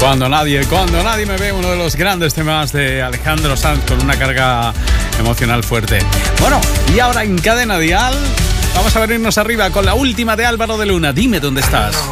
Cuando nadie me ve, uno de los grandes temas de Alejandro Sanz con una carga emocional fuerte. Bueno, y ahora en Cadena Dial vamos a venirnos arriba con la última de Álvaro de Luna. Dime dónde estás.